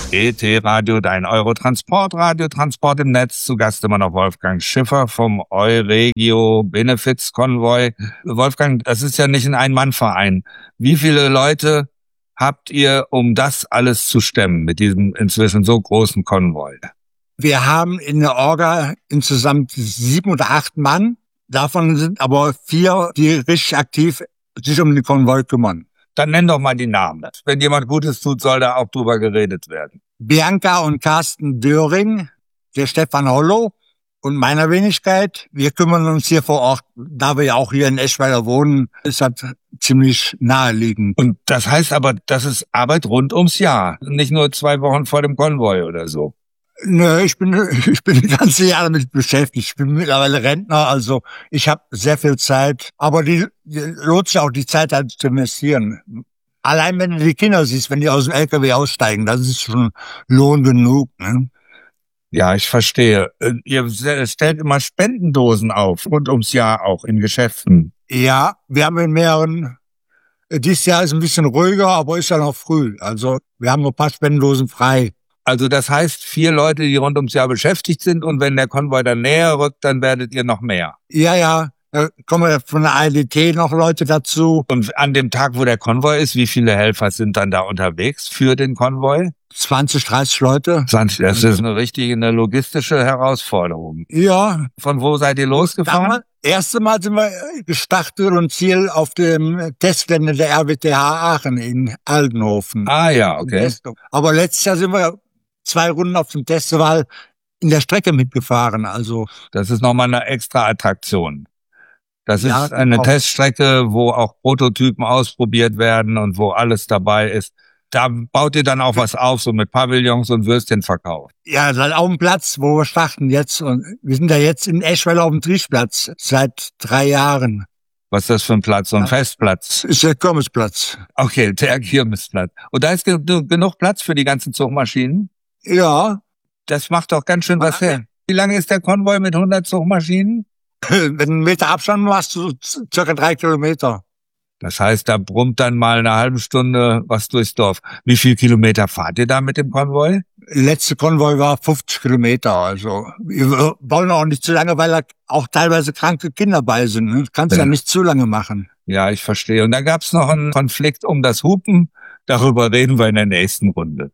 ET-Radio, dein Eurotransportradio, Transport im Netz. Zu Gast immer noch Wolfgang Schiffer vom Euregio Benefits Konvoi. Wolfgang, das ist ja nicht ein Ein-Mann-Verein. Wie viele Leute habt ihr, um das alles zu stemmen mit diesem inzwischen so großen Konvoi? Wir haben in der Orga insgesamt 7 oder 8 Mann. Davon sind aber 4, die richtig aktiv sich um den Konvoi kümmern. Dann nenn doch mal die Namen. Wenn jemand Gutes tut, soll da auch drüber geredet werden. Bianca und Carsten Döring, der Stefan Hollow und meiner Wenigkeit. Wir kümmern uns hier vor Ort, da wir ja auch hier in Eschweiler wohnen, ist das ziemlich naheliegend. Und das heißt aber, das ist Arbeit rund ums Jahr. Nicht nur 2 Wochen vor dem Konvoi oder so. Nö, ich bin das ganze Jahr damit beschäftigt. Ich bin mittlerweile Rentner, also ich habe sehr viel Zeit. Aber die lohnt sich auch, die Zeit halt zu investieren. Allein wenn du die Kinder siehst, wenn die aus dem LKW aussteigen, das ist schon Lohn genug, ne? Ja, ich verstehe. Ihr stellt immer Spendendosen auf, rund ums Jahr auch in Geschäften. Ja, wir haben in mehreren. Dieses Jahr ist ein bisschen ruhiger, aber ist ja noch früh. Also wir haben noch ein paar Spendendosen frei. Also das heißt 4 Leute, die rund ums Jahr beschäftigt sind, und wenn der Konvoi dann näher rückt, dann werdet ihr noch mehr. Ja, da kommen ja von der ALDT noch Leute dazu. Und an dem Tag, wo der Konvoi ist, wie viele Helfer sind dann da unterwegs für den Konvoi? 20, 30 Leute. 20, das ist eine logistische Herausforderung. Ja. Von wo seid ihr losgefahren? Erste Mal sind wir gestartet und Ziel auf dem Testgelände der RWTH Aachen in Aldenhofen. Ah ja, okay. Aber letztes Jahr sind wir 2 Runden auf dem Festival in der Strecke mitgefahren. Also das ist nochmal eine extra Attraktion. Das ja, ist eine auch Teststrecke, wo auch Prototypen ausprobiert werden und wo alles dabei ist. Da baut ihr dann auch was auf, so mit Pavillons und Würstchenverkauf. Ja, das ist auch ein Platz, wo wir starten jetzt. Und wir sind ja jetzt in Eschweiler auf dem Trieschplatz seit 3 Jahren. Was ist das für ein Platz? So ein Festplatz? Ist der Kirmesplatz. Okay, der Kirmesplatz. Und da ist genug Platz für die ganzen Zugmaschinen? Ja. Das macht doch ganz schön was her. Wie lange ist der Konvoi mit 100 Zugmaschinen? Wenn du 1 Meter Abstand machst, du circa 3 Kilometer. Das heißt, da brummt dann mal eine halbe Stunde was durchs Dorf. Wie viel Kilometer fahrt ihr da mit dem Konvoi? Letzte Konvoi war 50 Kilometer. Also wir wollen auch nicht zu lange, weil da auch teilweise kranke Kinder bei sind. Du kannst ja nicht zu lange machen. Ja, ich verstehe. Und da gab's noch einen Konflikt um das Hupen. Darüber reden wir in der nächsten Runde.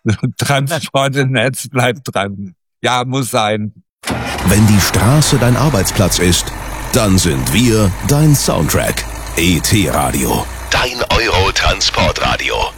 Transport im Netz bleibt dran. Ja, muss sein. Wenn die Straße dein Arbeitsplatz ist, dann sind wir dein Soundtrack. ET-Radio. Dein Eurotransportradio.